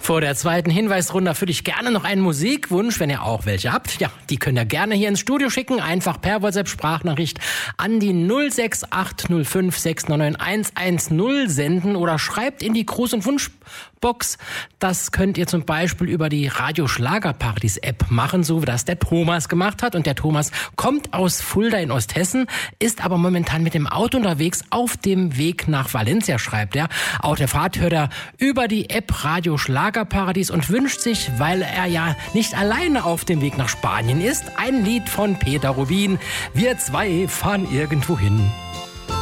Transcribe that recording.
Vor der zweiten Hinweisrunde erfülle ich gerne noch einen Musikwunsch, wenn ihr auch welche habt. Ja, die könnt ihr gerne hier ins Studio schicken. Einfach per WhatsApp-Sprachnachricht an die 06805 699 110 senden oder schreibt in die Gruß- und Wunschbox. Das könnt ihr zum Beispiel über die Radio-Schlagerpartys-App machen, so wie das der Thomas gemacht hat. Und der Thomas kommt aus Fulda in Osthessen, ist aber momentan mit dem Auto unterwegs auf dem Weg nach Valencia, schreibt er. Auf der Fahrt hört er über die App Radio Schlagerparadies und wünscht sich, weil er ja nicht alleine auf dem Weg nach Spanien ist, ein Lied von Peter Rubin. Wir zwei fahren irgendwo hin.